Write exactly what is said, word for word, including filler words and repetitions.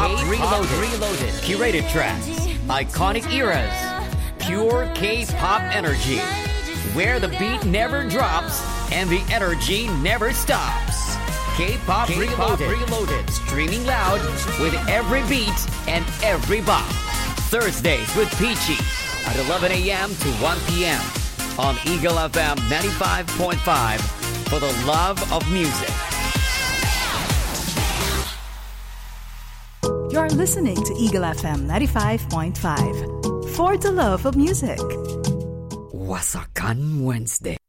K-Pop Reloaded. Reloaded. Curated tracks. Iconic eras. Pure K-Pop energy. Where the beat never drops and the energy never stops. K-Pop, K-Pop Reloaded. Reloaded. Streaming loud with every beat and every bop. Thursdays with Peachy at eleven a.m. to one p.m. on Eagle F M ninety-five point five for the love of music. You're listening to Eagle F M ninety-five point five for the love of music. Wasakan Wednesday.